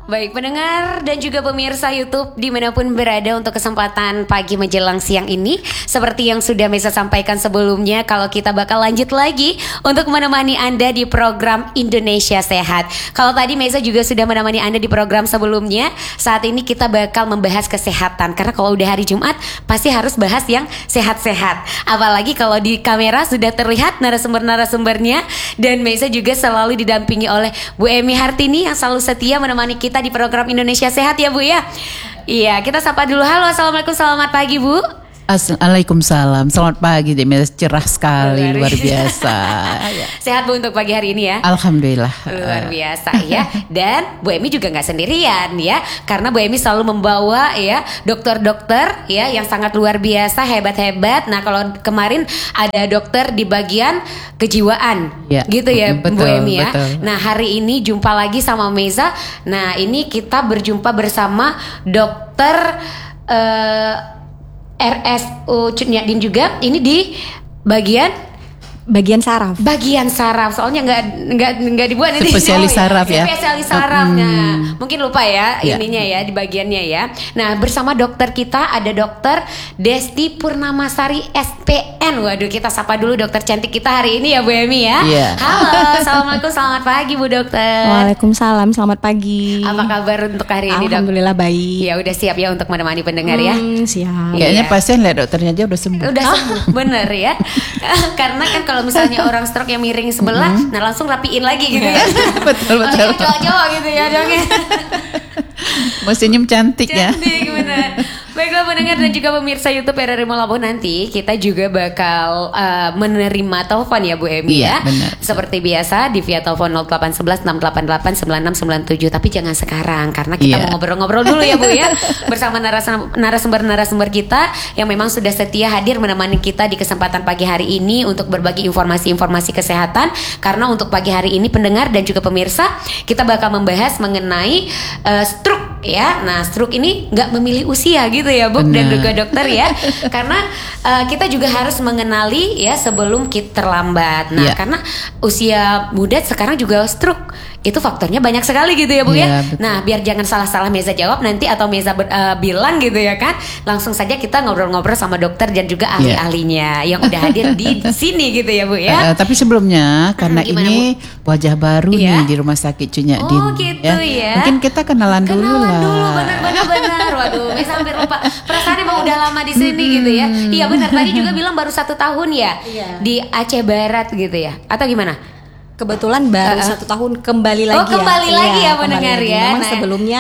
Baik pendengar dan juga pemirsa YouTube dimanapun berada, untuk kesempatan pagi menjelang siang ini, seperti yang sudah Meza sampaikan sebelumnya, kalau kita bakal lanjut lagi untuk menemani Anda di program Indonesia Sehat. Kalau tadi Meza juga sudah menemani Anda di program sebelumnya, saat ini kita bakal membahas kesehatan. Karena kalau udah hari Jumat pasti harus bahas yang sehat-sehat. Apalagi kalau di kamera sudah terlihat narasumber-narasumbernya. Dan Meza juga selalu didampingi oleh Bu Emi Hartini yang selalu setia menemani kita di program Indonesia Sehat ya Bu ya. Iya, kita sapa dulu. Halo, assalamualaikum, selamat pagi Bu. Assalamualaikum, selamat pagi. Cerah sekali, luar biasa. Sehat Bu untuk pagi hari ini ya? Alhamdulillah. Luar biasa ya. Dan Bu Emi juga nggak sendirian ya, karena Bu Emi selalu membawa ya dokter-dokter ya yang sangat luar biasa, hebat-hebat. Nah kalau kemarin ada dokter di bagian kejiwaan ya, gitu ya betul, Bu Emi ya. Betul. Nah hari ini jumpa lagi sama Meza. Nah ini kita berjumpa bersama dokter RSU Cutnyadin juga, ini di bagian saraf. Bagian saraf, soalnya nggak dibuat ini. Spesialis saraf ya. Spesialis saraf. Nah, mungkin lupa ya ininya ya di bagiannya ya. Nah, bersama dokter kita ada Dokter Desti Purnamasari SPN. Waduh, kita sapa dulu dokter cantik kita hari ini ya Bu Emi ya. Halo, assalamualaikum, selamat pagi Bu Dokter. Waalaikumsalam, selamat pagi. Apa kabar untuk hari ini Dok? Alhamdulillah baik. Ya udah siap ya untuk menemani pendengar ya. Siap. Kayaknya pasien lihat dokternya aja udah sembuh. Udah sembuh, bener ya. Karena kan kalau misalnya orang stroke yang miring sebelah, nah langsung rapiin lagi gitu ya. Betul. Cowok-cowok gitu ya dongnya. Mau senyum cantik ya. Cantik bener. Baiklah pendengar dan juga pemirsa YouTube RRI Malabo, nanti kita juga bakal menerima telepon ya Bu Emi ya. Benar. Seperti biasa di via telepon 0811 688 9697. Tapi jangan sekarang karena kita mau ngobrol-ngobrol dulu ya Bu ya. Bersama narasumber-narasumber kita yang memang sudah setia hadir menemani kita di kesempatan pagi hari ini untuk berbagi informasi-informasi kesehatan. Karena untuk pagi hari ini pendengar dan juga pemirsa, kita bakal membahas mengenai stroke ya. Nah stroke ini nggak memilih usia gitu ya Bu dan juga dokter ya. Karena kita juga harus mengenali ya sebelum kita terlambat. Nah karena usia muda sekarang juga stroke itu faktornya banyak sekali gitu ya Bu ya. Nah biar jangan salah-salah Meza jawab nanti atau Meza bilang gitu ya kan, langsung saja kita ngobrol-ngobrol sama dokter dan juga ahli-ahlinya yang udah hadir di sini gitu ya Bu ya. Tapi sebelumnya karena ini Bu? Wajah baru nih di Rumah Sakit Cutnyadin. Oh gitu ya. Mungkin kita kenalan dulu lah. Benar. Waduh, Meza hampir lupa. Perasaannya emang udah lama di sini gitu ya. Iya benar, tadi juga bilang baru 1 tahun ya di Aceh Barat gitu ya. Atau gimana? Kebetulan baru 1 tahun kembali lagi ya. Kembali lagi ya pendengar ya. Memang sebelumnya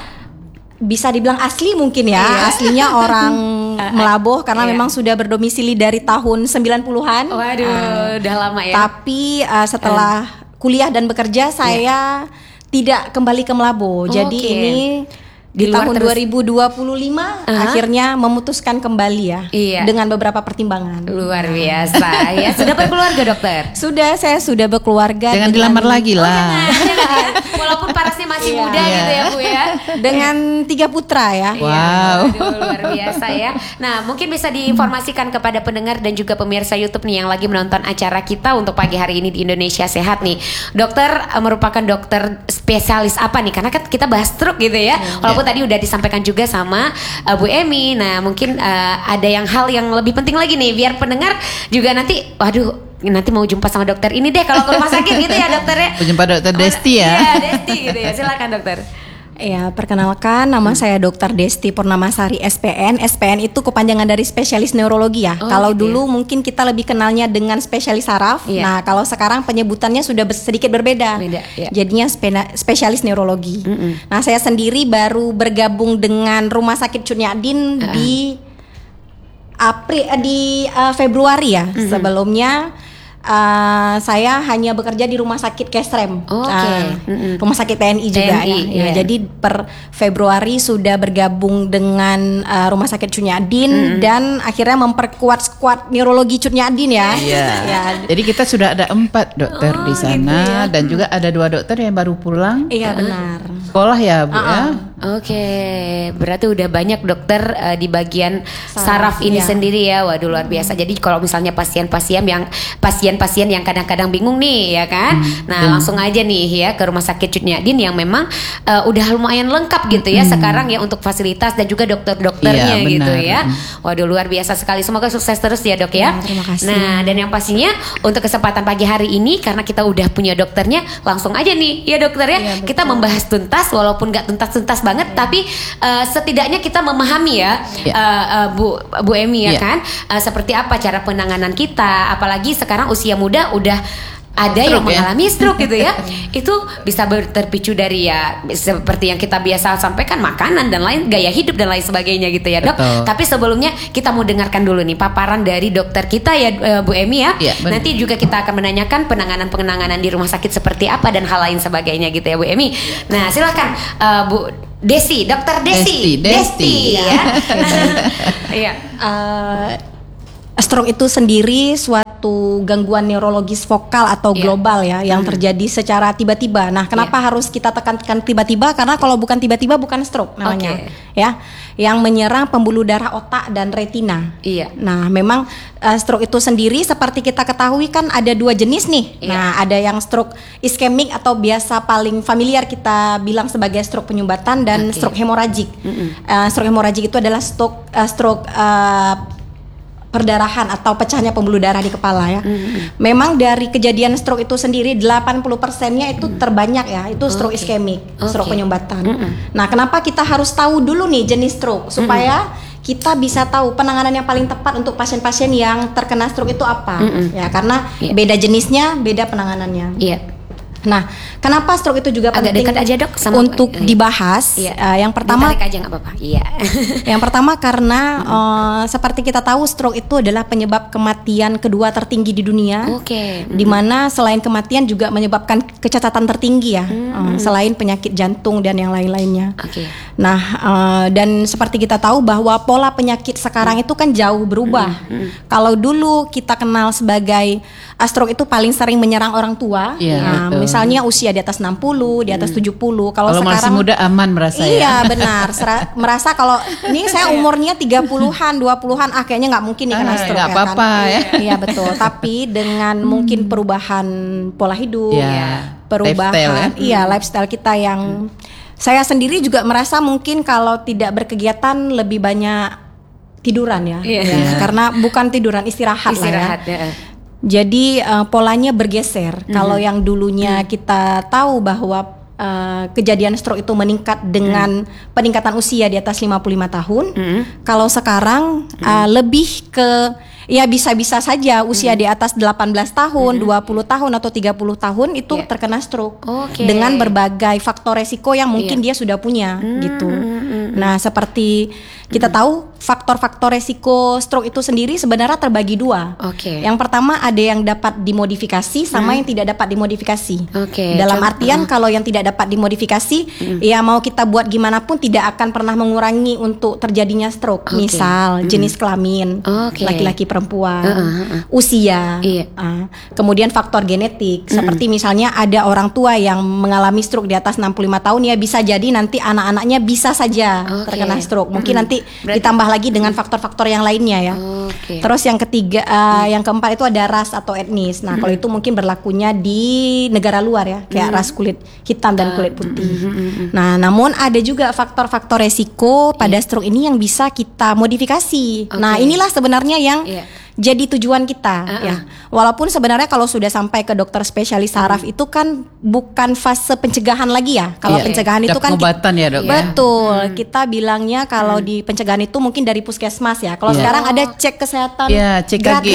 bisa dibilang asli mungkin ya. Aslinya orang Melaboh karena memang sudah berdomisili dari tahun 90-an. Waduh, udah lama ya. Tapi setelah kuliah dan bekerja saya tidak kembali ke Melaboh. Jadi ini di tahun 2025 akhirnya memutuskan kembali ya. Dengan beberapa pertimbangan. Luar biasa ya. Sudah berkeluarga dokter? Saya sudah berkeluarga. Jangan dilamar lagi lah. Jangan. Walaupun parasnya masih muda gitu ya Bu ya. Dengan 3 putra ya. Wow. Aduh, luar biasa ya. Nah mungkin bisa diinformasikan kepada pendengar dan juga pemirsa YouTube nih yang lagi menonton acara kita untuk pagi hari ini di Indonesia Sehat nih. Dokter merupakan dokter spesialis apa nih? Karena kan kita bahas stroke gitu ya. Walaupun tadi udah disampaikan juga sama Bu Emi. Nah mungkin ada hal yang lebih penting lagi nih biar pendengar juga nanti nanti mau jumpa sama dokter ini deh kalau ke rumah sakit gitu ya dokternya. Jumpa dokter Desti ya. Iya Desti gitu ya. Silakan dokter. Ya, perkenalkan nama saya Dokter Desti Purnamasari SPN. SPN itu kepanjangan dari spesialis neurologi ya. Kalau dulu mungkin kita lebih kenalnya dengan spesialis saraf. Nah, kalau sekarang penyebutannya sudah sedikit berbeda. Jadinya spesialis neurologi. Nah, saya sendiri baru bergabung dengan Rumah Sakit Cutnyadin di Februari ya. Sebelumnya saya hanya bekerja di Rumah Sakit Kesrem, Rumah Sakit TNI juga ya. Jadi per Februari sudah bergabung dengan Rumah Sakit Cutnyadin dan akhirnya memperkuat skuad neurologi Cutnyadin ya. Jadi kita sudah ada 4 dokter di sana gitu ya. Dan juga ada 2 dokter yang baru pulang. Iya benar. Sekolah ya Bu ya. Oke, berarti udah banyak dokter di bagian saraf ini sendiri ya. Waduh, luar biasa. Jadi kalau misalnya pasien-pasien yang kadang-kadang bingung nih ya kan. Nah, langsung aja nih ya ke Rumah Sakit Cut Nyak Dien yang memang udah lumayan lengkap gitu ya sekarang ya untuk fasilitas dan juga dokter-dokternya gitu ya. Waduh, luar biasa sekali. Semoga sukses terus ya, Dok ya. Terima kasih. Nah, dan yang pastinya untuk kesempatan pagi hari ini karena kita udah punya dokternya, langsung aja nih ya dokter ya. Kita membahas tuntas walaupun gak tuntas-tuntas banget, tapi setidaknya kita memahami ya, Bu Emi ya kan, seperti apa cara penanganan kita, apalagi sekarang usia muda udah ada yang mengalami stroke gitu ya. Itu bisa terpicu dari ya seperti yang kita biasa sampaikan, makanan dan lain, gaya hidup dan lain sebagainya gitu ya, Dok. Betul. Tapi sebelumnya kita mau dengarkan dulu nih paparan dari dokter kita ya, Bu Emi ya. Nanti juga kita akan menanyakan penanganan di rumah sakit seperti apa dan hal lain sebagainya gitu ya, Bu Emi. Nah, silakan Bu Desti, Dokter Desti ya. Iya. Stroke itu sendiri suatu gangguan neurologis vokal atau global ya yang terjadi secara tiba-tiba. Nah, kenapa harus kita tekankan tiba-tiba? Karena kalau bukan tiba-tiba bukan stroke namanya. Ya, yang menyerang pembuluh darah otak dan retina. Nah, memang stroke itu sendiri seperti kita ketahui kan ada dua jenis nih. Nah, ada yang stroke iskemik atau biasa paling familiar kita bilang sebagai stroke penyumbatan dan stroke hemoragik. Stroke hemoragik itu adalah stroke perdarahan atau pecahnya pembuluh darah di kepala ya. Memang dari kejadian stroke itu sendiri 80%-nya itu terbanyak ya, itu stroke iskemik, stroke penyumbatan. Nah, kenapa kita harus tahu dulu nih jenis stroke supaya kita bisa tahu penanganan yang paling tepat untuk pasien-pasien yang terkena stroke itu apa. Ya, karena beda jenisnya, beda penanganannya. Nah, kenapa stroke itu juga agak penting dekat aja, Dok, sama untuk dibahas? Yang pertama, ditarik aja nggak apa-apa. Yang pertama karena seperti kita tahu stroke itu adalah penyebab kematian kedua tertinggi di dunia. Di mana selain kematian juga menyebabkan kecacatan tertinggi ya, selain penyakit jantung dan yang lain-lainnya. Nah, dan seperti kita tahu bahwa pola penyakit sekarang itu kan jauh berubah. Kalau dulu kita kenal sebagai stroke itu paling sering menyerang orang tua. Misalnya usia di atas 60, di atas 70. Kalau sekarang masih muda aman merasa ya. Iya, benar. Merasa kalau ini saya umurnya 30-an, 20-an, kayaknya nggak mungkin nih kena stroke. Nggak apa-apa ya. Iya, betul. Tapi dengan mungkin perubahan pola hidup, perubahan lifestyle kita yang saya sendiri juga merasa mungkin kalau tidak berkegiatan lebih banyak tiduran ya. Karena bukan tiduran, istirahat lah ya. Jadi polanya bergeser. Kalau yang dulunya kita tahu bahwa kejadian stroke itu meningkat dengan peningkatan usia di atas 55 tahun. Kalau sekarang lebih ke ya bisa-bisa saja usia di atas 18 tahun, 20 tahun atau 30 tahun itu terkena stroke. Dengan berbagai faktor resiko yang mungkin dia sudah punya gitu. Nah, seperti kita tahu faktor-faktor resiko stroke itu sendiri sebenarnya terbagi dua. Yang pertama ada yang dapat dimodifikasi sama yang tidak dapat dimodifikasi. Dalam artian kalau yang tidak dapat dimodifikasi, ya mau kita buat gimana pun tidak akan pernah mengurangi untuk terjadinya stroke. Misal jenis kelamin, laki-laki perempuan, usia, kemudian faktor genetik. Seperti misalnya ada orang tua yang mengalami stroke di atas 65 tahun, ya bisa jadi nanti anak-anaknya bisa saja terkena stroke. Mungkin nanti ditambah lagi dengan faktor-faktor yang lainnya ya. Terus yang ketiga, yang keempat itu ada ras atau etnis. Nah, kalau itu mungkin berlakunya di negara luar ya, kayak ras kulit hitam dan kulit putih. Nah, namun ada juga faktor-faktor resiko pada stroke ini yang bisa kita modifikasi. Nah, inilah sebenarnya yang jadi tujuan kita ya. Walaupun sebenarnya kalau sudah sampai ke dokter spesialis saraf itu kan bukan fase pencegahan lagi ya. Kalau pencegahan itu kan pengobatan ya, Dok. Betul. Kita bilangnya kalau di pencegahan itu mungkin dari puskesmas ya. Kalau sekarang ada cek kesehatan CKG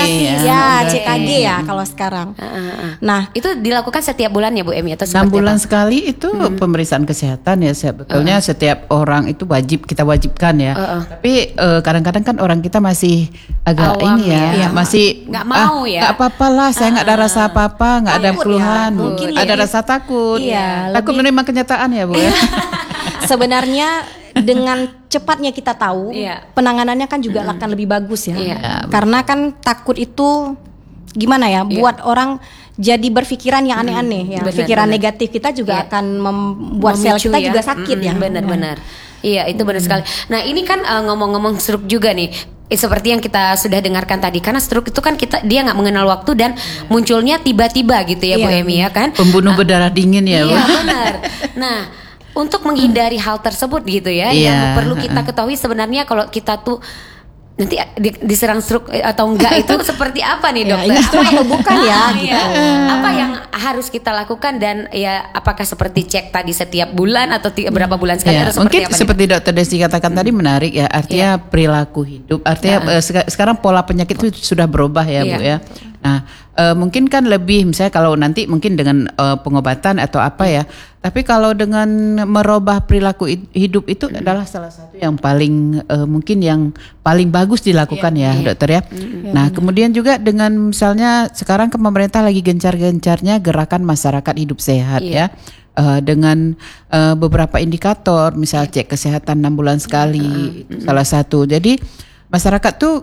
CKG ya kalau sekarang. Nah, itu dilakukan setiap bulan ya, Bu Emi, atau 6 bulan sekali itu pemeriksaan kesehatan ya. Sebetulnya setiap orang itu kita wajibkan ya. Tapi kadang-kadang kan orang kita masih agak awam ini ya. Masih nggak mau ya. Nggak apa-apa lah, saya nggak ada rasa apa-apa, nggak ada keluhan, mungkin ada rasa takut. Takut lebih menerima kenyataan ya, Bu. Sebenarnya dengan cepatnya kita tahu, penanganannya kan juga akan lebih bagus ya. Karena kan takut itu gimana ya, buat orang jadi berpikiran yang aneh-aneh ya. Pikiran negatif kita juga akan membuat sel kita juga sakit ya. Benar-benar. Iya, itu benar sekali. Nah, ini kan ngomong-ngomong stroke juga nih. Seperti yang kita sudah dengarkan tadi, karena stroke itu kan dia nggak mengenal waktu dan munculnya tiba-tiba gitu ya Bu Emi ya kan. Pembunuh berdarah dingin ya Bu. Iya benar. Nah, untuk menghindari hal tersebut gitu ya, yang perlu kita ketahui sebenarnya kalau kita tuh nanti diserang stroke atau enggak itu seperti apa nih dokter? Ini stroke atau bukan ya? Gitu. Apa yang harus kita lakukan dan ya apakah seperti cek tadi setiap bulan atau berapa bulan sekali atau seperti mungkin apa seperti Dokter Desti katakan tadi menarik ya, artinya perilaku hidup, artinya sekarang pola penyakit itu sudah berubah ya Bu ya. Nah mungkin kan lebih misalnya kalau nanti mungkin dengan pengobatan atau apa ya, tapi kalau dengan merubah perilaku hidup itu adalah salah satu yang paling mungkin yang paling bagus dilakukan ya dokter ya. Nah kemudian juga dengan misalnya sekarang ke pemerintah lagi gencar-gencarnya gerakan masyarakat hidup sehat ya. Dengan beberapa indikator, misal cek kesehatan 6 bulan sekali, itu salah satu. Jadi masyarakat tuh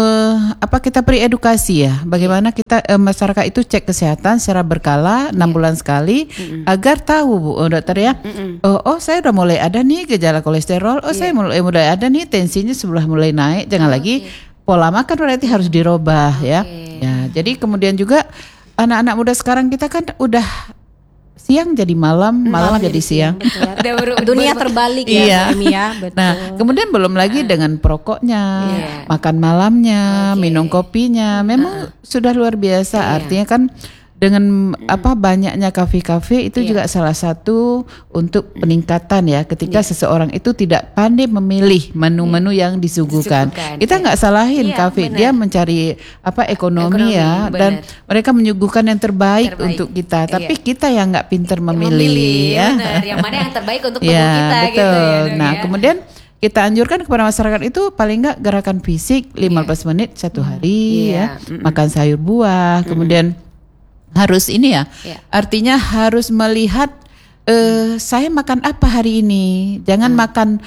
kita beri edukasi ya, bagaimana kita masyarakat itu cek kesehatan secara berkala 6 bulan sekali agar tahu Bu dokter ya. Oh saya udah mulai ada nih gejala kolesterol, saya mulai ada nih tensinya sudah mulai naik, jangan lagi pola makan berarti harus dirubah ya. Ya, jadi kemudian juga anak-anak muda sekarang kita kan udah siang jadi malam jadi siang. Dunia terbalik ya, betul. Nah, kemudian belum lagi dengan perokoknya, makan malamnya, minum kopinya, memang sudah luar biasa. Artinya kan dengan banyaknya kafe-kafe itu juga salah satu untuk peningkatan ya, ketika seseorang itu tidak pandai memilih menu-menu yang disuguhkan. Kita nggak salahin kafe, dia mencari ekonomi ya, dan mereka menyuguhkan yang terbaik untuk kita, tapi kita yang nggak pintar memilih ya. Benar, yang mana yang terbaik untuk tubuh kita betul. Gitu ya. Nah, kemudian kita anjurkan kepada masyarakat itu paling nggak gerakan fisik 15 menit satu hari ya, makan sayur buah, kemudian harus ini ya, artinya harus melihat saya makan apa hari ini, jangan makan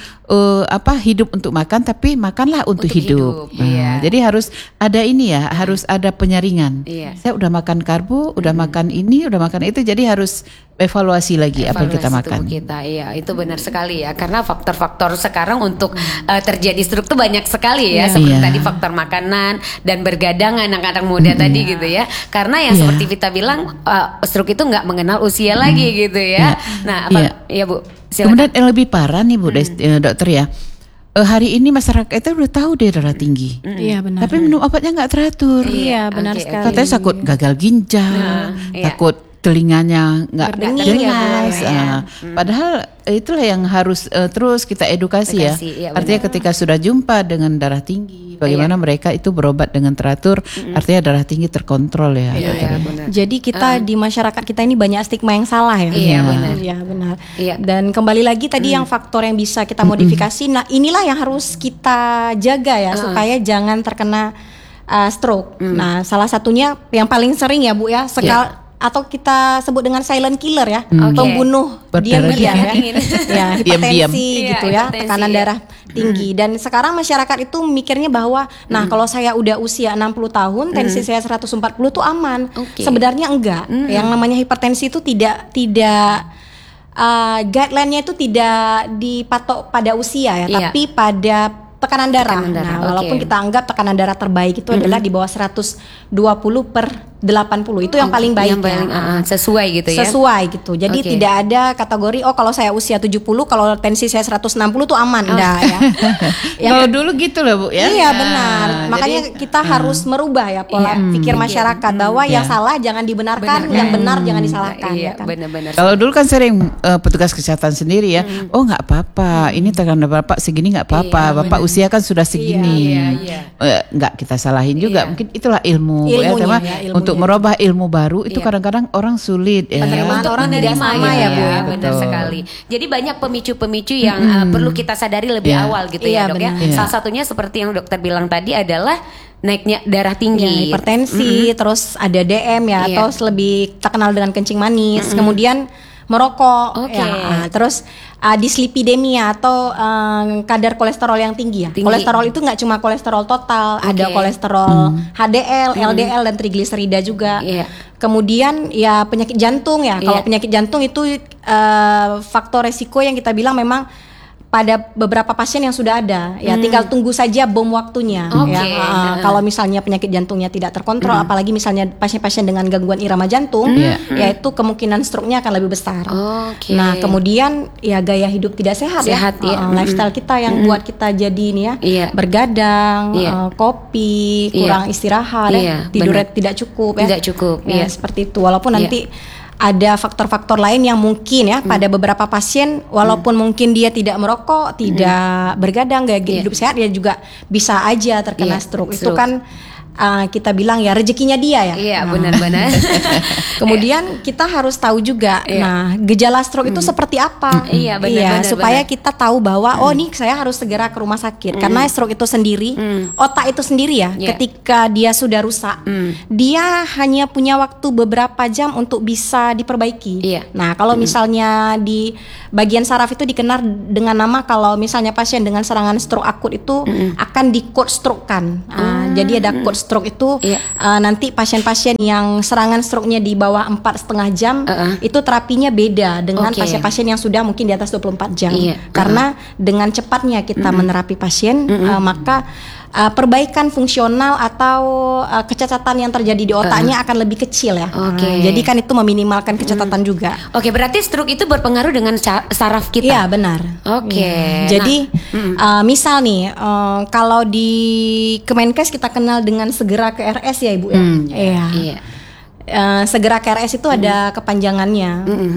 hidup untuk makan, tapi makanlah untuk hidup. Nah, jadi harus ada ini ya, harus ada penyaringan. Saya udah makan karbo, udah makan ini, udah makan itu, jadi harus evaluasi lagi apa yang kita makan. Kita, iya itu benar sekali ya, karena faktor-faktor sekarang untuk terjadi stroke itu banyak sekali ya, seperti tadi faktor makanan dan bergadang anak-anak muda tadi gitu ya, karena yang seperti Vita bilang stroke itu nggak mengenal usia lagi gitu ya. Nah ya Bu, silakan. Kemudian yang lebih parah nih Bu dokter ya. Hari ini masyarakat itu udah tahu dia darah tinggi. Iya benar. Tapi minum obatnya nggak teratur. Iya benar sekali. Katanya takut gagal ginjal, takut telinganya nggak jelas. Padahal itulah yang harus terus kita edukasi ya. Artinya ketika sudah jumpa dengan darah tinggi, bagaimana mereka itu berobat dengan teratur. Artinya darah tinggi terkontrol ya. Jadi kita di masyarakat kita ini banyak stigma yang salah ya. Iya benar. Iya benar. Dan kembali lagi tadi yang faktor yang bisa kita modifikasi. Nah inilah yang harus kita jaga ya, supaya jangan terkena stroke. Nah salah satunya yang paling sering ya Bu ya, atau kita sebut dengan silent killer ya, pembunuh diam-diam ya, hipertensi gitu ya, tekanan darah tinggi. Dan sekarang masyarakat itu mikirnya bahwa kalau saya udah usia 60 tahun, tensi saya 140 tuh aman. Sebenarnya enggak. Yang namanya hipertensi itu tidak guideline-nya itu tidak dipatok pada usia ya, tapi pada tekanan darah. Walaupun kita anggap tekanan darah terbaik itu adalah di bawah 120/80, itu yang paling baik sesuai gitu ya. Sesuai gitu. Jadi tidak ada kategori kalau saya usia 70 kalau tensi saya 160 tuh aman. Enggak ya. Kalau dulu gitu loh Bu ya. Iya benar. Makanya kita harus merubah ya pola pikir masyarakat bahwa yang salah jangan dibenarkan, yang benar jangan disalahkan. Iya benar-benar. Kalau dulu kan sering petugas kesehatan sendiri ya. Oh nggak apa-apa, ini tekanan Bapak segini nggak apa-apa. Bapak usia kan sudah segini. Nggak kita salahin juga. Mungkin itulah ilmu ya, untuk merubah ilmu baru itu kadang-kadang orang sulit ya. Penerimaan orang tidak sama ya Bu. Benar sekali. Jadi banyak pemicu-pemicu yang perlu kita sadari lebih awal gitu ya Dok ya. Salah satunya seperti yang dokter bilang tadi adalah naiknya darah tinggi, hipertensi, terus ada DM ya, atau lebih terkenal dengan kencing manis. Kemudian merokok, Oke. ya. Terus dislipidemia atau kadar kolesterol yang tinggi ya. Kolesterol itu nggak cuma kolesterol total, ada kolesterol HDL, LDL dan trigliserida juga. Iya. Kemudian ya penyakit jantung ya. Kalau penyakit jantung itu faktor resiko yang kita bilang memang pada beberapa pasien yang sudah ada, ya tinggal tunggu saja bom waktunya. Kalau misalnya penyakit jantungnya tidak terkontrol, apalagi misalnya pasien-pasien dengan gangguan irama jantung, yaitu kemungkinan stroke-nya akan lebih besar. Nah, kemudian ya gaya hidup tidak sehat ya, lifestyle kita yang buat kita jadi ini ya, bergadang, kopi, kurang istirahat, tidurnya tidak cukup ya. Tidak cukup, ya, seperti itu. Walaupun nanti ada faktor-faktor lain yang mungkin ya pada beberapa pasien walaupun mungkin dia tidak merokok, tidak bergadang, gaya hidup sehat, dia juga bisa aja terkena stroke. Itu kan kita bilang ya rezekinya dia ya. Iya, benar-benar. Kemudian kita harus tahu juga nah gejala stroke itu seperti apa. Iya, benar-benar. Supaya kita tahu bahwa oh nih saya harus segera ke rumah sakit karena stroke itu sendiri, otak itu sendiri ya, ketika dia sudah rusak, dia hanya punya waktu beberapa jam untuk bisa diperbaiki. Nah, kalau misalnya di bagian saraf itu dikenal dengan nama, kalau misalnya pasien dengan serangan stroke akut itu akan di-code stroke-kan. Jadi ada code stroke itu nanti pasien-pasien yang serangan stroke-nya di bawah 4,5 jam itu terapinya beda dengan pasien-pasien yang sudah mungkin di atas 24 jam. Karena dengan cepatnya kita menerapi pasien, maka perbaikan fungsional atau kecacatan yang terjadi di otaknya akan lebih kecil ya. Jadi kan itu meminimalkan kecacatan juga. Berarti stroke itu berpengaruh dengan saraf kita. Iya, benar. Jadi misal nih kalau di Kemenkes kita kenal dengan segera ke RS ya Ibu ya. Segera ke RS itu ada kepanjangannya.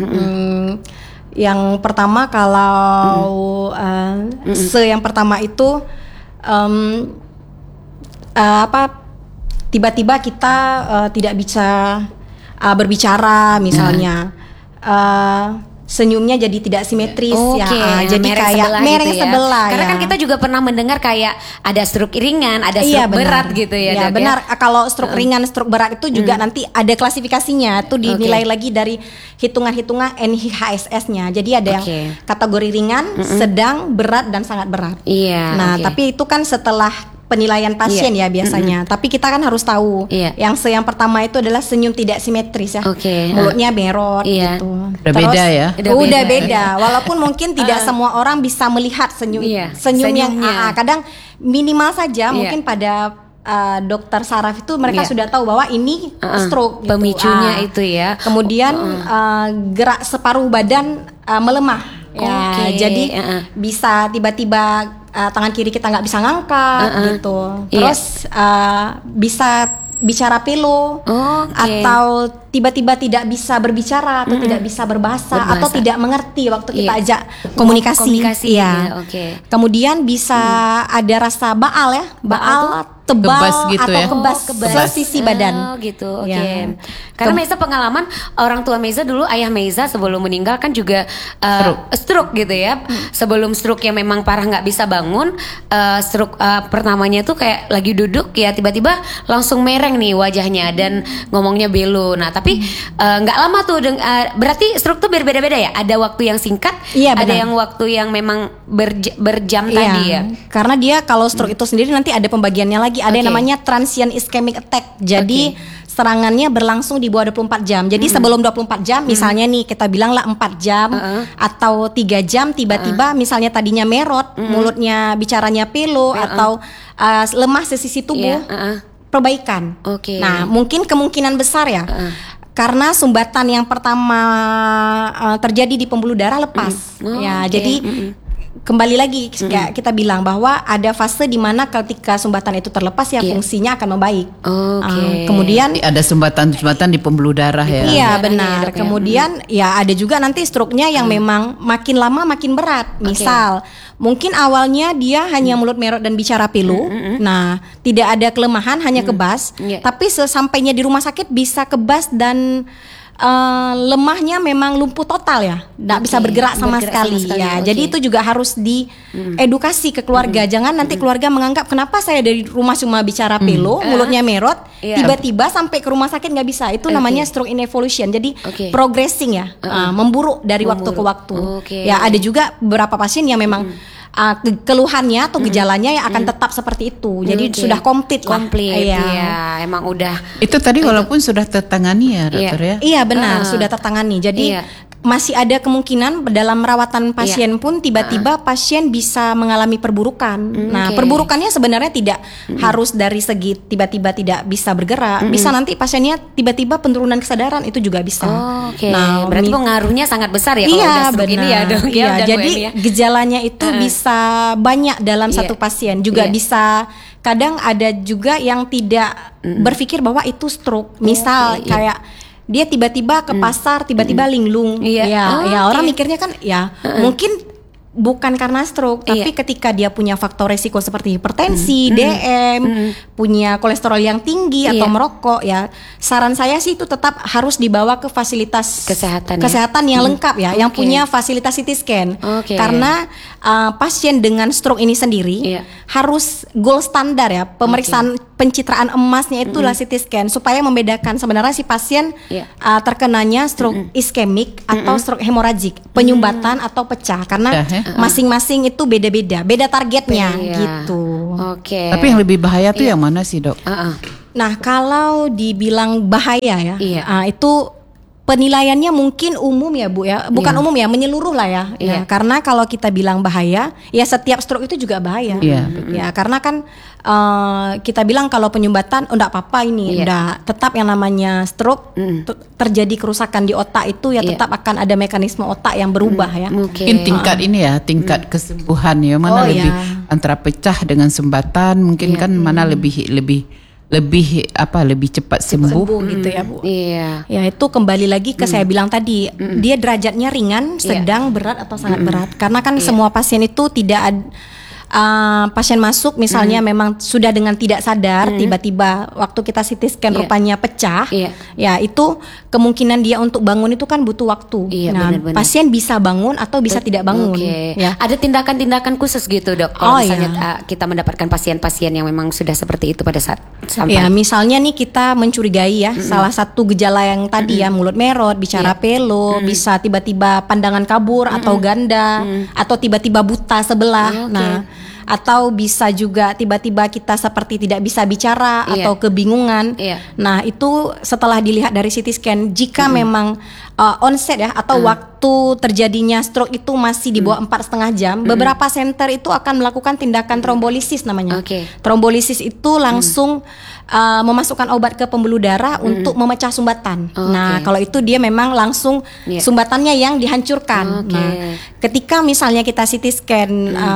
Yang pertama kalau yang pertama itu tiba-tiba kita tidak bisa berbicara misalnya, senyumnya jadi tidak simetris jadi kayak mereng sebelah karena kan kita juga pernah mendengar kayak ada stroke ringan, ada stroke berat gitu ya, Dok, benar. Kalau stroke ringan, stroke berat itu juga nanti ada klasifikasinya, itu dinilai lagi dari hitungan-hitungan NIHSS-nya. Jadi ada yang kategori ringan, sedang, berat dan sangat berat. Tapi itu kan setelah penilaian pasien ya biasanya. Tapi kita kan harus tahu yang pertama itu adalah senyum tidak simetris ya. Mulutnya berot gitu. Beda ya. Udah beda. Walaupun mungkin tidak semua orang bisa melihat senyum yang kadang minimal saja mungkin pada dokter saraf itu mereka sudah tahu bahwa ini stroke gitu. Pemicunya itu ya. Kemudian gerak separuh badan melemah. Jadi bisa tiba-tiba tangan kiri kita nggak bisa ngangkat gitu. Terus bisa bicara pelo atau tiba-tiba tidak bisa berbicara atau tidak bisa berbahasa atau tidak mengerti waktu kita ajak komunikasi. Kemudian bisa ada rasa baal ya, baal tebal kebas gitu atau ya? kebas sisi badan. Karena Meza pengalaman orang tua Meza dulu, ayah Meza sebelum meninggal kan juga stroke gitu ya. Sebelum stroke yang memang parah nggak bisa bangun, stroke pertamanya tuh kayak lagi duduk ya tiba-tiba langsung mereng nih wajahnya dan ngomongnya belo. Nah tapi nggak lama tuh, berarti stroke tuh berbeda-beda ya. Ada waktu yang singkat, ada yang waktu yang memang berjam tadi ya. Karena dia kalau stroke itu sendiri nanti ada pembagiannya lagi. Ada yang namanya transient ischemic attack. Jadi serangannya berlangsung di bawah 24 jam. Jadi sebelum 24 jam misalnya nih kita bilanglah 4 jam atau 3 jam tiba-tiba misalnya tadinya merot, mulutnya bicaranya pelo atau lemah sesisi tubuh, perbaikan. Nah, mungkin kemungkinan besar ya. Karena sumbatan yang pertama terjadi di pembuluh darah lepas. Jadi kembali lagi kayak kita bilang bahwa ada fase di mana ketika sumbatan itu terlepas ya fungsinya akan membaik. Kemudian ada sumbatan di pembuluh darah ya. Iya benar. Kemudian ya ada juga nanti stroke-nya yang memang makin lama makin berat. Misal mungkin awalnya dia hanya mulut merot dan bicara pilu. Nah, tidak ada kelemahan, hanya kebas. Tapi sesampainya di rumah sakit bisa kebas dan lemahnya memang lumpuh total ya, nggak bisa bergerak sama sekali ya. Jadi itu juga harus diedukasi ke keluarga. Jangan nanti keluarga menganggap kenapa saya dari rumah cuma bicara pelo, mulutnya merot, tiba-tiba sampai ke rumah sakit nggak bisa. Itu namanya stroke in evolution. Jadi progressing ya, memburuk dari waktu ke waktu. Ya ada juga beberapa pasien yang memang keluhannya atau gejalanya yang akan tetap seperti itu. Jadi sudah komplit lah. Iya, emang udah. Itu tadi walaupun sudah tertangani ya, dokter ya. Iya benar, sudah tertangani. Jadi masih ada kemungkinan dalam perawatan pasien pun tiba-tiba pasien bisa mengalami perburukan. Nah, perburukannya sebenarnya tidak harus dari segi tiba-tiba tidak bisa bergerak. Bisa nanti pasiennya tiba-tiba penurunan kesadaran, itu juga bisa. Nah, berarti pengaruhnya sangat besar ya kalau udah stroke ini ya, Dok. Iya, jadi gejalanya itu bisa banyak dalam satu pasien. Juga bisa kadang ada juga yang tidak berpikir bahwa itu stroke. Misal kayak dia tiba-tiba ke pasar, tiba-tiba linglung. Orang mikirnya kan mungkin bukan karena stroke, tapi ketika dia punya faktor resiko seperti hipertensi, DM, punya kolesterol yang tinggi atau merokok ya, saran saya sih itu tetap harus dibawa ke fasilitas kesehatan yang lengkap ya, yang punya fasilitas CT scan. Karena pasien dengan stroke ini sendiri harus gold standar ya, pemeriksaan pencitraan emasnya itulah CT scan supaya membedakan sebenarnya si pasien terkenanya stroke iskemik atau stroke hemoragik, penyumbatan atau pecah, karena masing-masing itu beda-beda, beda targetnya gitu. Tapi yang lebih bahaya tuh yang mana sih, Dok? Nah, kalau dibilang bahaya ya, itu penilaiannya mungkin umum ya Bu ya, bukan umum ya, menyeluruh lah ya. Karena kalau kita bilang bahaya, ya setiap stroke itu juga bahaya. Ya, karena kan kita bilang kalau penyumbatan enggak apa-apa ini, udah tetap yang namanya stroke terjadi kerusakan di otak itu ya tetap akan ada mekanisme otak yang berubah ya. Mungkin tingkat ini ya, tingkat kesembuhan ya, mana lebih antara pecah dengan sumbatan, mungkin kan mana lebih cepat sembuh gitu ya Bu. Ya itu kembali lagi ke saya bilang tadi, dia derajatnya ringan, sedang, berat atau sangat berat. Karena kan semua pasien itu tidak pasien masuk misalnya memang sudah dengan tidak sadar, tiba-tiba waktu kita CT scan rupanya pecah, ya itu kemungkinan dia untuk bangun itu kan butuh waktu. Benar. Pasien bisa bangun atau bisa tidak bangun. Ya. Ada tindakan-tindakan khusus gitu, Dok, kalau misalnya kita mendapatkan pasien-pasien yang memang sudah seperti itu pada saat sampai. Ya, misalnya nih kita mencurigai ya salah satu gejala yang tadi ya, mulut merot, bicara pelo, bisa tiba-tiba pandangan kabur atau ganda, atau tiba-tiba buta sebelah. Nah, atau bisa juga tiba-tiba kita seperti tidak bisa bicara atau kebingungan. Nah, itu setelah dilihat dari CT scan, jika memang onset ya atau waktu terjadinya stroke itu masih di bawah 4,5 jam, beberapa center itu akan melakukan tindakan trombolisis namanya. Trombolisis itu langsung memasukkan obat ke pembuluh darah untuk memecah sumbatan. Nah, kalau itu dia memang langsung sumbatannya yang dihancurkan. Nah, ketika misalnya kita CT scan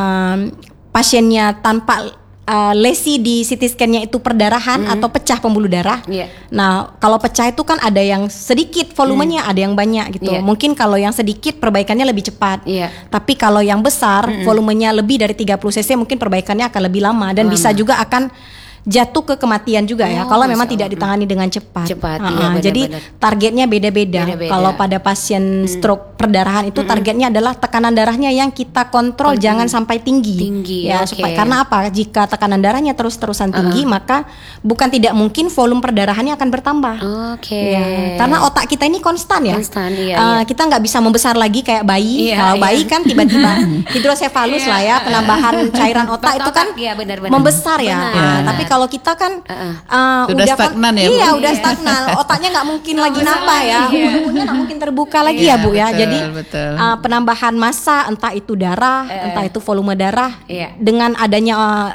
pasiennya tanpa lesi di CT scan-nya itu perdarahan atau pecah pembuluh darah. Nah, kalau pecah itu kan ada yang sedikit volumenya, ada yang banyak gitu. Mungkin kalau yang sedikit perbaikannya lebih cepat. Tapi kalau yang besar volumenya lebih dari 30 cc mungkin perbaikannya akan lebih lama dan bisa juga akan jatuh ke kematian juga ya kalau memang tidak ditangani dengan cepat. Jadi targetnya beda-beda. Kalau pada pasien stroke perdarahan itu targetnya adalah tekanan darahnya yang kita kontrol jangan sampai tinggi. Ya, supaya karena apa? Jika tekanan darahnya terus-terusan tinggi, maka bukan tidak mungkin volume perdarahannya akan bertambah. Karena otak kita ini konstan ya. Kita nggak bisa membesar lagi kayak bayi. Kalau bayi kan tiba-tiba hidrosefalus lah ya, penambahan cairan otak itu kan membesar ya. Tapi kalau kita kan udah stagnan ya, Bu? Iya, udah stagnan. Otaknya nggak mungkin lagi nambah ya. Hulu-hulunya nggak mungkin terbuka lagi ya, Bu ya. Jadi penambahan massa, entah itu darah, entah itu volume darah, dengan adanya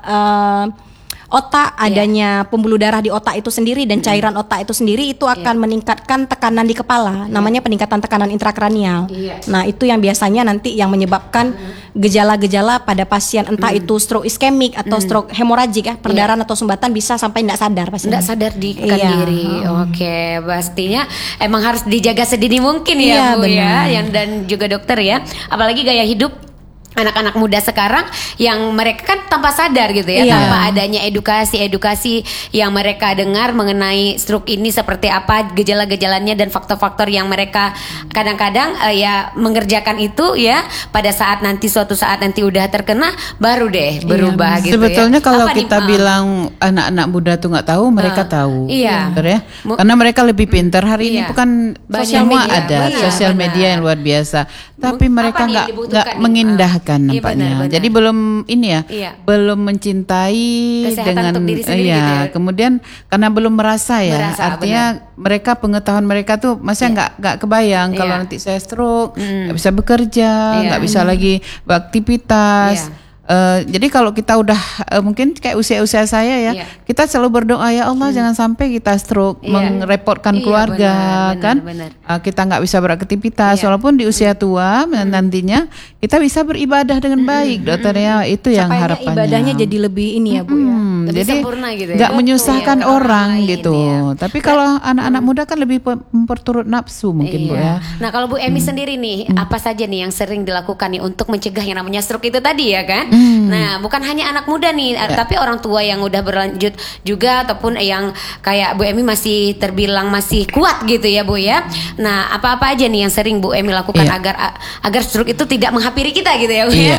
otak, adanya pembuluh darah di otak itu sendiri dan cairan otak itu sendiri itu akan meningkatkan tekanan di kepala, namanya peningkatan tekanan intrakranial. Nah, itu yang biasanya nanti yang menyebabkan gejala-gejala pada pasien entah itu stroke iskemik atau stroke hemoragik ya, perdarahan atau sumbatan bisa sampai tidak sadar pasien. Tidak sadar diri. Oke, pastinya emang harus dijaga sedini mungkin ya, Bu ya, yang dan juga dokter ya. Apalagi gaya hidup anak-anak muda sekarang yang mereka kan tanpa sadar gitu ya, tanpa adanya edukasi yang mereka dengar mengenai stroke ini seperti apa, gejala-gejalanya dan faktor-faktor yang mereka kadang-kadang ya mengerjakan itu ya, pada saat nanti suatu saat nanti udah terkena baru deh berubah gitu. Sebetulnya ya. kalau kita bilang anak-anak muda tuh nggak tahu, mereka tahu. Iya. Bener ya. Karena mereka lebih pintar. Hari ini bukan semua ada sosial media yang luar biasa, tapi mereka nggak mengindahkan nampaknya. Jadi belum ini ya, belum mencintai kesehatan dengan untuk diri sendiri gitu ya. Kemudian karena belum merasa ya, artinya mereka pengetahuan mereka tuh masih nggak kebayang kalau nanti saya stroke, nggak bisa bekerja, nggak bisa lagi beraktivitas. Jadi kalau kita udah mungkin kayak usia-usia saya ya, kita selalu berdoa ya Allah jangan sampai kita stroke, merepotkan keluarga, benar. Kita nggak bisa beraktivitas walaupun di usia tua nantinya kita bisa beribadah dengan baik, dokter ya, itu yang harapannya. Ibadahnya jadi lebih ini ya Bu ya. Lebih jadi sempurna gitu ya. nggak menyusahkan orang gitu. Tapi kalau anak-anak muda kan lebih memperturut nafsu mungkin Bu ya. Nah kalau Bu Emi sendiri nih, apa saja nih yang sering dilakukan nih untuk mencegah yang namanya stroke itu tadi ya kan? Nah, bukan hanya anak muda nih, tapi orang tua yang udah berlanjut juga ataupun yang kayak Bu Emi masih terbilang masih kuat gitu ya Bu ya. Nah, apa-apa aja nih yang sering Bu Emi lakukan agar stroke itu tidak menghampiri kita gitu ya Bu ya.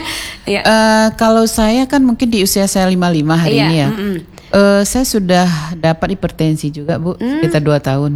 Kalau saya kan mungkin di usia saya 55 hari ini ya. Saya sudah dapat hipertensi juga Bu, sekitar 2 tahun.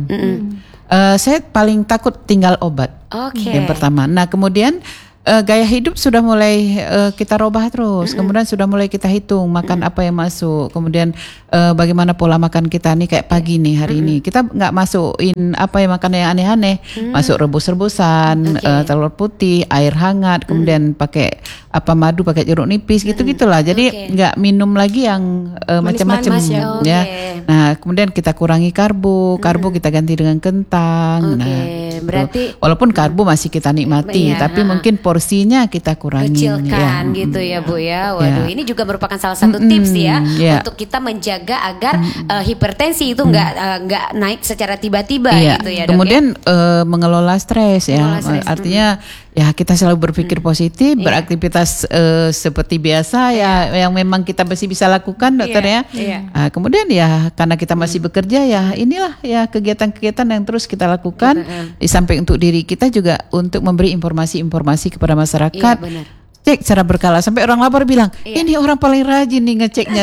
Saya paling takut tinggal obat. Yang pertama. Nah, kemudian gaya hidup sudah mulai kita robah terus. Kemudian sudah mulai kita hitung makan apa yang masuk. Kemudian bagaimana pola makan kita nih, kayak pagi nih hari ini kita nggak masukin apa yang makan yang aneh-aneh. Masuk rebus-rebusan, telur putih, air hangat, kemudian pakai madu, pakai jeruk nipis gitu-gitulah. Jadi nggak minum lagi yang macam-macam ya. Nah, kemudian kita kurangi karbo kita ganti dengan kentang. Berarti walaupun karbo masih kita nikmati, tapi mungkin porsinya kita kurangi, kecilkan gitu ya Bu ya. Waduh, ini juga merupakan salah satu tips ya untuk kita menjaga agar hipertensi itu nggak naik secara tiba-tiba gitu ya. Kemudian mengelola stres ya. Artinya ya kita selalu berpikir positif, beraktivitas seperti biasa ya, yang memang kita masih bisa lakukan dokter ya. Kemudian ya karena kita masih bekerja ya, inilah ya kegiatan-kegiatan yang terus kita lakukan di samping untuk diri kita juga untuk memberi informasi-informasi kepada masyarakat. Cek secara berkala sampai orang lapor bilang ini orang paling rajin nih ngeceknya.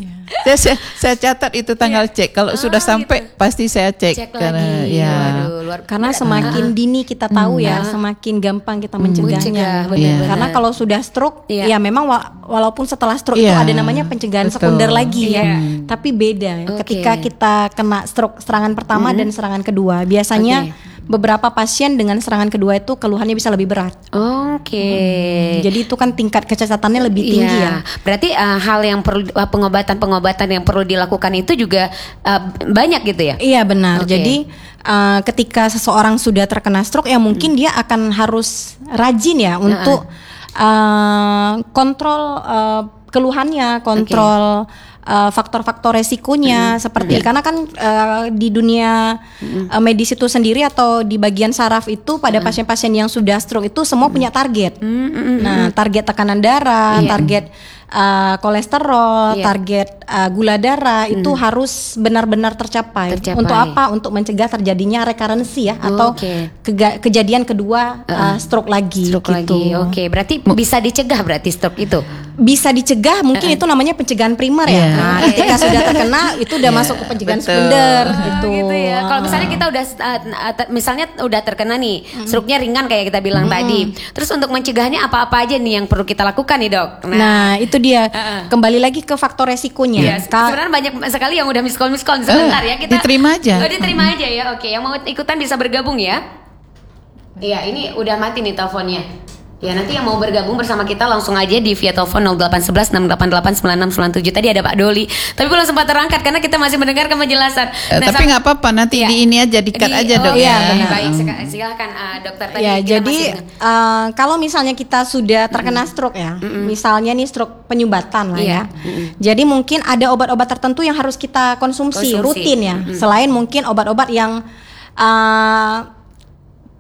Saya catat itu tanggal cek. Kalau sudah sampai pasti saya cek karena karena semakin dini kita tahu ya, semakin gampang kita mencegahnya. Karena kalau sudah stroke ya memang walaupun setelah stroke itu ada namanya pencegahan sekunder lagi ya. Tapi beda ketika kita kena stroke serangan pertama dan serangan kedua. Biasanya beberapa pasien dengan serangan kedua itu keluhannya bisa lebih berat. Jadi itu kan tingkat kecacatannya lebih tinggi ya. Berarti hal yang perlu pengobatan yang perlu dilakukan itu juga banyak gitu ya? Iya benar. Jadi ketika seseorang sudah terkena stroke ya mungkin dia akan harus rajin ya untuk kontrol keluhannya, kontrol faktor-faktor resikonya seperti karena kan di dunia medis itu sendiri atau di bagian saraf itu pada pasien-pasien yang sudah stroke itu semua punya target. Nah, target tekanan darah, target kolesterol, target gula darah itu harus benar-benar tercapai. Untuk apa? Untuk mencegah terjadinya rekarensi ya atau kejadian kedua stroke lagi. Berarti bisa dicegah berarti stroke itu? Bisa dicegah, mungkin itu namanya pencegahan primer ya. Nah, ketika sudah terkena itu udah masuk ke pencegahan sekunder gitu. Kalau misalnya kita udah misalnya udah terkena nih, stroke-nya ringan kayak kita bilang tadi. Terus untuk mencegahnya apa-apa aja nih yang perlu kita lakukan nih, Dok? Nah, itu dia. Kembali lagi ke faktor resikonya. Sebenarnya banyak sekali yang udah miskon sebentar ya. Kita diterima aja. Diterima aja ya. Yang mau ikutan bisa bergabung ya. Iya, ini udah mati nih teleponnya. Ya nanti yang mau bergabung bersama kita langsung aja di via telepon 0811 688 9697. Tadi ada Pak Doli, tapi belum sempat terangkat karena kita masih mendengarkan penjelasan. Tapi nggak apa-apa nanti di ini aja dikat aja Dok. Baik, silakan dokter tadi. Jadi kalau misalnya kita sudah terkena stroke ya, misalnya nih stroke penyumbatan lah ya. Jadi mungkin ada obat-obat tertentu yang harus kita konsumsi rutin ya. Selain mungkin obat-obat yang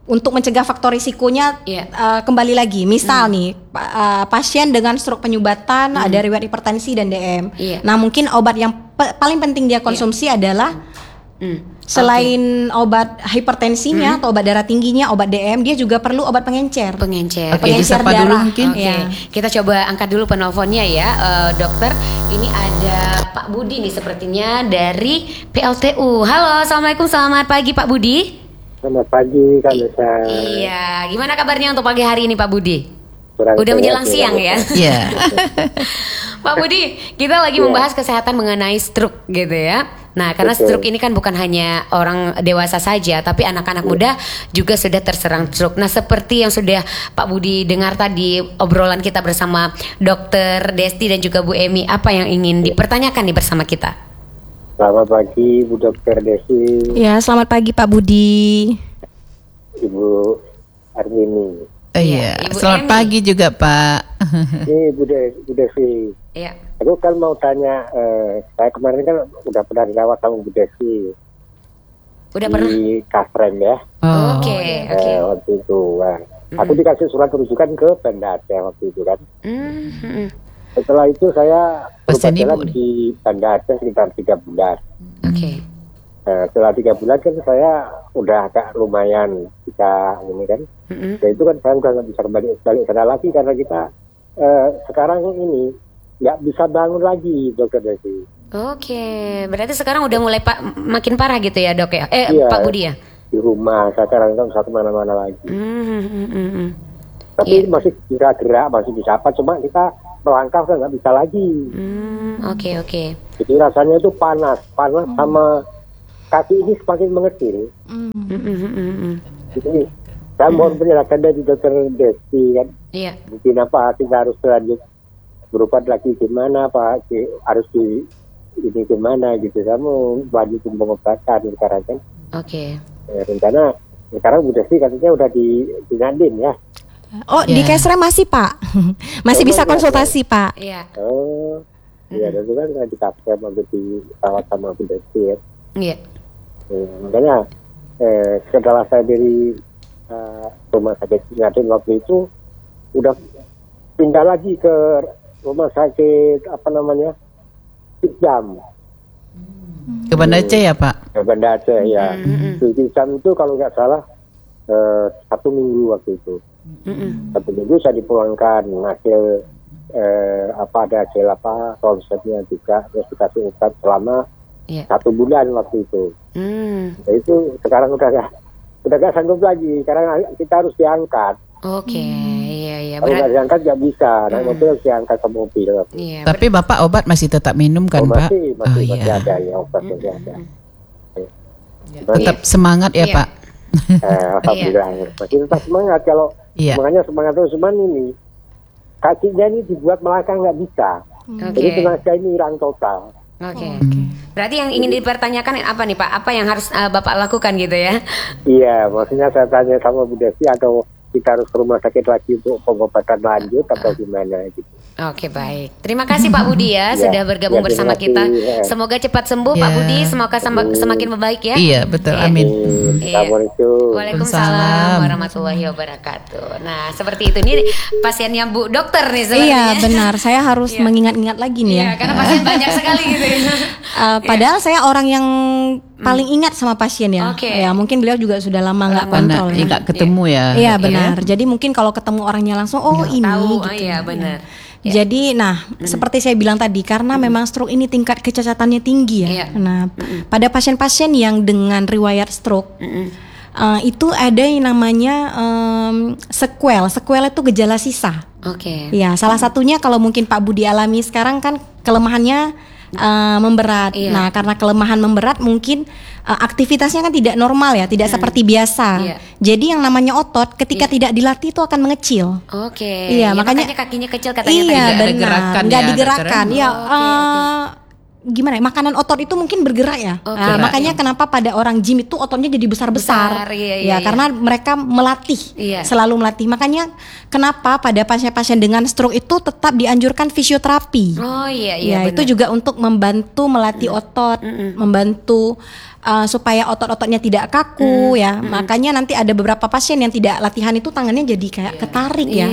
untuk mencegah faktor risikonya kembali lagi. Misal nih pasien dengan stroke penyumbatan, ada riwayat hipertensi dan DM. Nah mungkin obat yang paling penting dia konsumsi adalah selain obat hipertensinya atau obat darah tingginya, obat DM, dia juga perlu obat pengencer. Pengencer disapa darah. Dulu mungkin. Kita coba angkat dulu penelponnya ya, dokter. Ini ada Pak Budi nih sepertinya dari PLTU. Halo, assalamualaikum, selamat pagi Pak Budi. Selamat pagi Kak Nesa. Iya, gimana kabarnya untuk pagi hari ini Pak Budi? Kurang udah menjelang siang ya. Iya. Pak Budi, kita lagi membahas kesehatan mengenai stroke gitu ya. Nah, karena stroke ini kan bukan hanya orang dewasa saja, tapi anak-anak muda juga sudah terserang stroke. Nah, seperti yang sudah Pak Budi dengar tadi obrolan kita bersama Dokter Desti dan juga Bu Emi, apa yang ingin dipertanyakan nih bersama kita? Selamat pagi Bu Dokter Desi. Ya, selamat pagi Pak Budi. Ibu Armini. Iya, Ibu selamat Emi. pagi juga Pak. Ini Bu Desi. Iya. Aku kan mau tanya, saya kemarin kan udah pernah dirawat sama Bu Desi. Udah pernah? Di Kasrem ya. Oke. Waktu itu. Nah, aku dikasih surat rujukan ke Banda Aceh waktu itu kan. Setelah itu saya Pesan berjalan ibu di Banda Aceh sekitar 3 bulan. Oke. Setelah 3 bulan kan saya udah agak lumayan bisa ini kan. Ya itu kan saya udah nggak bisa balik sana lagi karena kita sekarang ini nggak bisa bangun lagi Dokter Desi. Oke, berarti sekarang udah mulai makin parah gitu ya dok ya? Iya, Pak Budi ya? Di rumah saya sekarang nggak bisa kemana-mana lagi. Tapi masih gerak-gerak, masih bisa apa, cuma kita melangkah kan nggak bisa lagi. Oke. Jadi rasanya itu panas sama kaki ini semakin mengecil. Jadi saya mohon penjelasan dari Dokter Desti kan. Iya. Mungkin apa kita harus lanjut berobat lagi gimana Pak, harus di ini gimana gitu. Saya mau lanjutin pengobatan sekarang kan. Oke. Rencana sekarang Bu Desti katanya udah di Nadin ya. Oh, di Kesrem masih Pak. Masih bisa konsultasi Pak. Iya. Oh, iya, dan itu kan saya di Kasrem waktu dirawat sama Bu Desti ya. Iya. Makanya setelah saya dari rumah sakit Nadin waktu itu udah pindah lagi ke rumah sakit Jam. Ke Banda Aceh ya Pak? Ke Banda Aceh ya. Jam itu kalau nggak salah 1 minggu waktu itu. 1 minggu saya dipulangkan hasil ada hasil konsepnya juga, terus dikasih obat selama 1 bulan waktu itu. Nah, itu sekarang udah gak sanggup lagi karena kita harus diangkat. Oke, iya. Kalau nggak diangkat nggak bisa, naik mobil harus diangkat ke mobil. Iya, Tapi Bapak obat masih tetap minum kan Pak? Masih ada ya, obat masih ada. Tetap semangat ya Pak. Alhamdulillah, masih tetap semangat. Kalau semangatnya semangat terus, cuman ini kakinya ini dibuat melangkah nggak bisa. Jadi tenaga ini hilang total. Oke. Berarti yang ingin dipertanyakan apa nih Pak? Apa yang harus Bapak lakukan gitu ya? Iya, maksudnya saya tanya sama Bu Desi atau kita harus ke rumah sakit lagi untuk pengobatan lanjut atau gimana gitu. Oke, baik. Terima kasih Pak Budi ya sudah bergabung bersama kita. Semoga cepat sembuh Pak Budi, semoga semakin membaik ya. Iya, betul. Amin. Assalamualaikum. Waalaikumsalam warahmatullahi wabarakatuh. Nah, seperti itu nih pasiennya Bu Dokter nih sebenarnya. Iya, benar. Saya harus mengingat-ingat lagi nih ya. Iya, karena pasien banyak sekali gitu ya. Padahal saya orang yang paling ingat sama pasien ya. Ya, mungkin beliau juga sudah lama nggak kontrol. Nggak ketemu ya. Iya, benar. Jadi mungkin kalau ketemu orangnya langsung ini tahu, gitu. Iya, benar. Jadi, seperti saya bilang tadi, karena memang stroke ini tingkat kecacatannya tinggi ya. Nah, pada pasien-pasien yang dengan riwayat stroke, itu ada yang namanya sequel. Sequel itu gejala sisa. Oke. Ya, salah satunya kalau mungkin Pak Budi alami sekarang kan kelemahannya memberat. Nah, karena kelemahan memberat mungkin aktivitasnya kan tidak normal ya, tidak seperti biasa. Jadi yang namanya otot ketika tidak dilatih itu akan mengecil. Iya, makanya kakinya kecil katanya tadi. Iya, benar. Nggak digerakkan. Ya, gimana ya, makanan otot itu mungkin bergerak ya. Makanya kenapa pada orang gym itu ototnya jadi besar-besar. Ya, karena mereka melatih, selalu melatih. Makanya kenapa pada pasien-pasien dengan stroke itu tetap dianjurkan fisioterapi. Itu juga untuk membantu melatih otot, membantu supaya otot-ototnya tidak kaku ya. Makanya nanti ada beberapa pasien yang tidak latihan itu tangannya jadi kayak ketarik ya.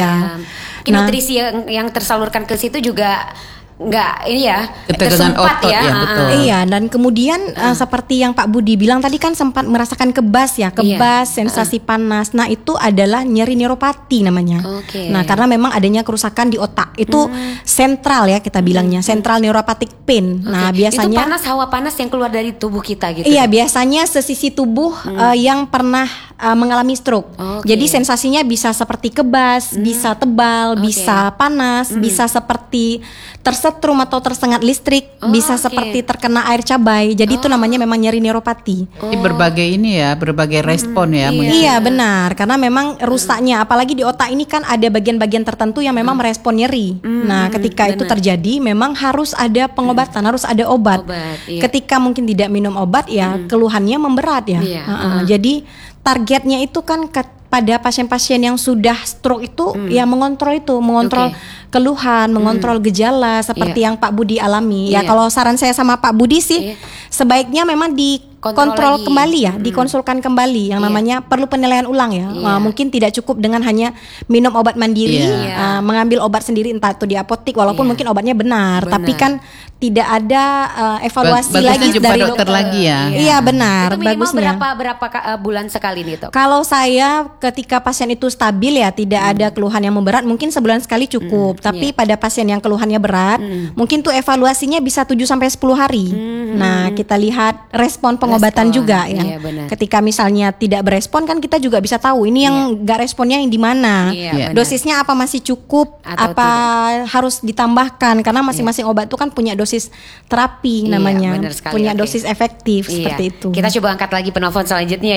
Nutrisi yang tersalurkan ke situ juga nggak ini ya, ketegangan otot ya, betul. Iya, dan kemudian seperti yang Pak Budi bilang tadi kan sempat merasakan kebas ya, sensasi panas. Nah, itu adalah nyeri neuropati namanya. Nah, karena memang adanya kerusakan di otak. Itu sentral ya kita bilangnya, central neuropathic pain. Nah, biasanya itu panas, hawa panas yang keluar dari tubuh kita gitu. Iya, biasanya sesisi tubuh yang pernah mengalami stroke. Jadi sensasinya bisa seperti kebas, bisa tebal, bisa panas, bisa seperti tersetrum atau tersengat listrik, bisa seperti terkena air cabai. Jadi itu namanya memang nyeri neuropati. Jadi berbagai respon ya. Iya benar, karena memang rusaknya, apalagi di otak ini kan ada bagian-bagian tertentu yang memang merespon nyeri. Nah, ketika itu terjadi, memang harus ada pengobatan, harus ada obat. Ketika mungkin tidak minum obat, ya keluhannya memberat ya. Jadi targetnya itu kan pada pasien-pasien yang sudah stroke itu ya mengontrol keluhan, mengontrol gejala seperti yang Pak Budi alami. Ya kalau saran saya sama Pak Budi sih sebaiknya memang dikontrol kembali ya, dikonsulkan kembali yang namanya perlu penilaian ulang ya. Mungkin tidak cukup dengan hanya minum obat mandiri, mengambil obat sendiri entah itu di apotik walaupun mungkin obatnya benar, tapi kan tidak ada evaluasi lagi dari dokter lagi ya. Iya benar, itu minimal bagusnya. berapa bulan sekali nih, Dok? Kalau saya ketika pasien itu stabil ya, tidak ada keluhan yang memberat, mungkin sebulan sekali cukup. Tapi pada pasien yang keluhannya berat, mungkin tuh evaluasinya bisa 7 sampai 10 hari. Nah, kita lihat respon pengobatan juga ya. Ketika misalnya tidak berespon kan kita juga bisa tahu ini yang gak responnya yang di mana. Dosisnya apa masih cukup, atau apa harus ditambahkan, karena masing-masing obat itu kan punya dosis terapi namanya, punya dosis efektif seperti itu. Kita coba angkat lagi penelpon selanjutnya.